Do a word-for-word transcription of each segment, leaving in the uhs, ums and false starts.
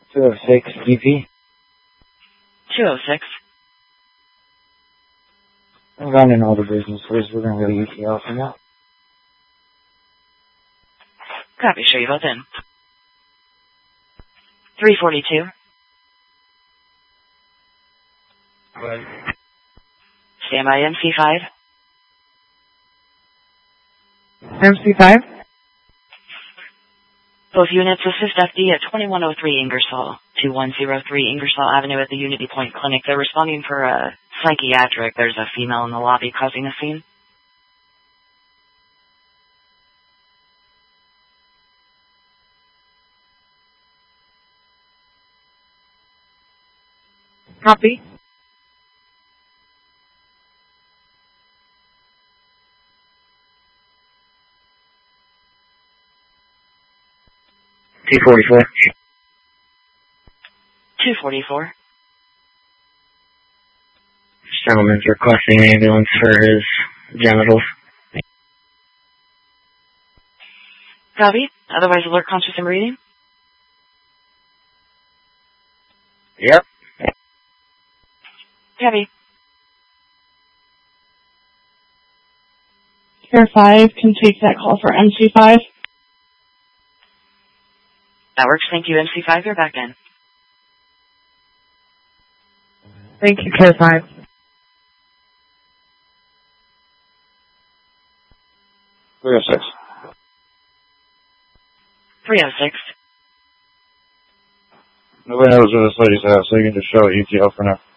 two oh six E P. two oh six. I'm running all the business first. We're going to go to U T L for now. Copy, sure you both in. three forty-two. Right. Stand by M C five. M C five. Both units assist F D at twenty-one oh three Ingersoll, two one oh three Ingersoll Avenue at the Unity Point Clinic. They're responding for a psychiatric. There's a female in the lobby causing a scene. Copy. two forty-four. two forty-four. This gentleman's requesting an ambulance for his genitals. Copy. Otherwise alert, conscious, and breathing. Yep. Copy. Care five can take that call for M C five. That works. Thank you, M C five. You're back in. Thank you, Care five. three oh six. three oh six. Nobody knows where this lady's at, so you can just show it U T L for now.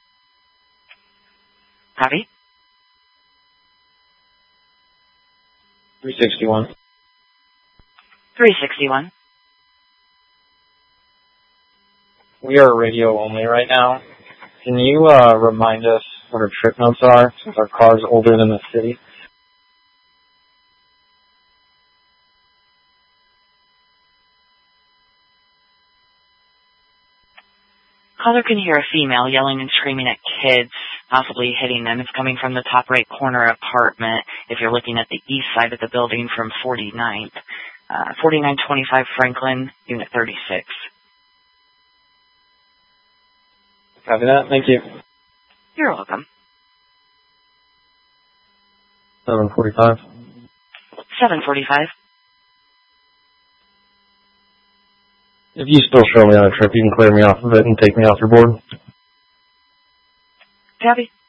Copy. three sixty-one. three sixty-one. We are radio only right now. Can you uh, remind us what our trip notes are, since our car's older than the city? Caller can hear a female yelling and screaming at kids, possibly hitting them. It's coming from the top right corner apartment if you're looking at the east side of the building from forty-ninth. Uh, forty-nine twenty-five Franklin, Unit thirty-six. Copy that. Thank you. You're welcome. seven forty-five. seven forty-five. If you still show me on a trip, you can clear me off of it and take me off your board. Copy.